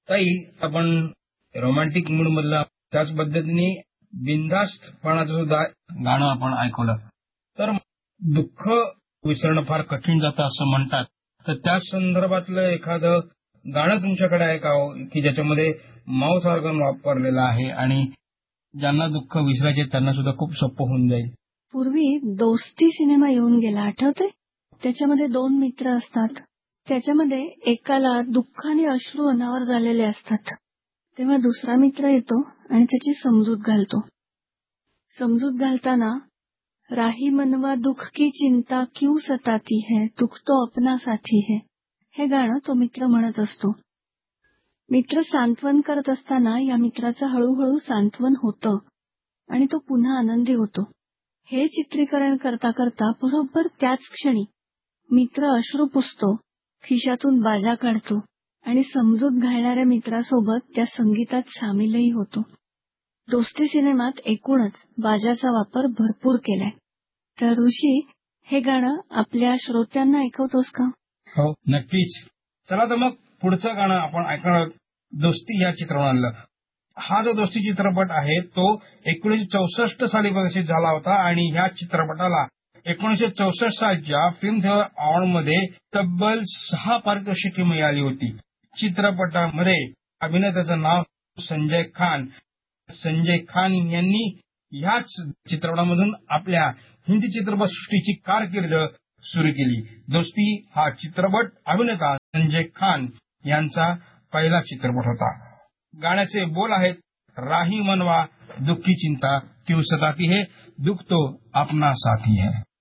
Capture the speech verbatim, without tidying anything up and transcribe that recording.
ताई, आपण romantic mood मधला त्याच पद्धतीने बिनधास्तपणाचं सुद्धा गाणं आपण ऐकवलं तर दुःख विसरणं फार कठीण जातं असं म्हणतात. तर त्या संदर्भातलं एखादं गाणं तुमच्याकडे आहे का हो, की ज्याच्यामध्ये माउथ ऑर्गन वापरलेला आहे आणि ज्यांना दुःख विसरायचे त्यांना सुद्धा खूप सोपं होऊन जाईल. पूर्वी दोस्ती सिनेमा येऊन गेला, आठवतंय? त्याच्यामध्ये दोन मित्र असतात. त्याच्यामध्ये एकाला दुःखाने अश्रू अनावर झालेले असतात. तेव्हा दुसरा मित्र येतो आणि त्याची समजूत घालतो. समजूत घालताना राही मनवा दुःख की चिंता क्यों सताती है, दुःख तो अपना साथी है, हे गाणं तो मित्र म्हणत असतो. मित्र सांत्वन करत असताना या मित्राचं हळूहळू सांत्वन होतं आणि तो पुन्हा आनंदी होतो. हे चित्रीकरण करता करता बरोबर त्याच क्षणी मित्र अश्रू पुसतो, खिशातून बाजा काढतो आणि समजूत घालणाऱ्या मित्रासोबत त्या संगीतात सामीलही होतो. दोस्ती सिनेमात एकूणच बाजाचा वापर भरपूर केलाय. तर ऋषी, हे गाणं आपल्या श्रोत्यांना ऐकवतोस का? हो, नक्कीच. चला तर मग पुढचं गाणं आपण ऐकणार दोस्ती या चित्रपटातलं. हा जो दोस्ती चित्रपट आहे तो एकोणीसशे चौसष्ट साली प्रदर्शित झाला होता आणि ह्या चित्रपटाला एकोणीसशे चौसष्ट सालच्या फिल्मफेअर अवॉर्डमध्ये तब्बल सहा पारितोषिके मिळाली होती. चित्रपटामध्ये अभिनेत्याचं नाव संजय खान. संजय खान यांनी ह्याच चित्रपटामधून आपल्या हिंदी चित्रपटसृष्टीची कारकीर्द सुरू केली. दोस्ती हा चित्रपट अभिनेता संजय खान यांचा पहिला चित्रपट होता. गाण्याचे बोल आहेत, राही मनवा दुःख की चिंता क्यों सताती है, दुःख तो अपना साथी है.